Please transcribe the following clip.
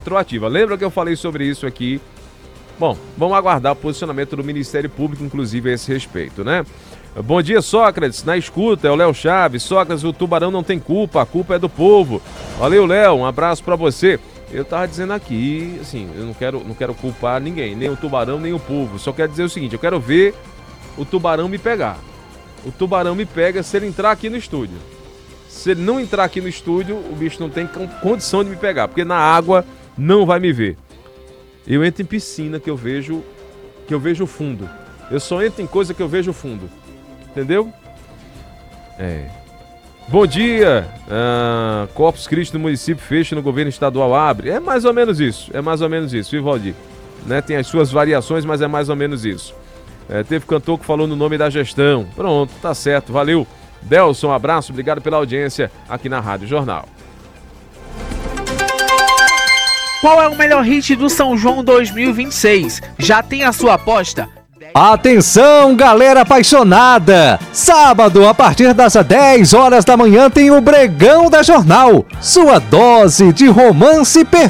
retroativa. Lembra que eu falei sobre isso aqui? Bom, vamos aguardar o posicionamento do Ministério Público, inclusive, a esse respeito, né? Bom dia, Sócrates, na escuta, é o Léo Chaves. Sócrates, o Tubarão não tem culpa, a culpa é do povo. Valeu, Léo, um abraço pra você. Eu tava dizendo aqui, assim, eu não quero culpar ninguém, nem o Tubarão, nem o povo. Só quero dizer o seguinte, eu quero ver o Tubarão me pegar. O Tubarão me pega se ele entrar aqui no estúdio. Se ele não entrar aqui no estúdio, o bicho não tem condição de me pegar, porque na água não vai me ver. Eu entro em piscina que eu vejo o fundo. Eu só entro em coisa que eu vejo o fundo. Entendeu? Bom dia. Corpus Christi no município fecha, no governo estadual abre. É mais ou menos isso, viu, Valdir? Né? Tem as suas variações, mas é mais ou menos isso. Teve cantor que falou no nome da gestão. Pronto, tá certo, valeu. Delson, um abraço, obrigado pela audiência aqui na Rádio Jornal. Qual é o melhor hit do São João 2026? Já tem a sua aposta? Atenção, galera apaixonada! Sábado, a partir das 10 horas da manhã, tem o Bregão da Jornal. Sua dose de romance perfeito.